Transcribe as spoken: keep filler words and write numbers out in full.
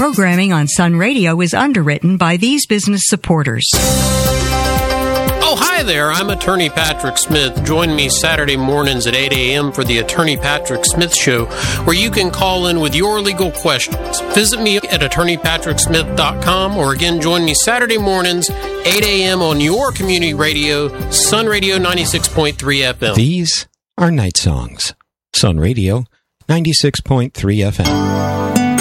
Programming on Sun Radio is underwritten by these business supporters. Oh, hi there. I'm Attorney Patrick Smith. Join me Saturday mornings at eight a.m. for the Attorney Patrick Smith Show, where you can call in with your legal questions. Visit me at attorney patrick smith dot com, or again, join me Saturday mornings, eight a.m. on your community radio, Sun Radio ninety-six point three F M. These are Night Songs. Sun Radio ninety-six point three F M.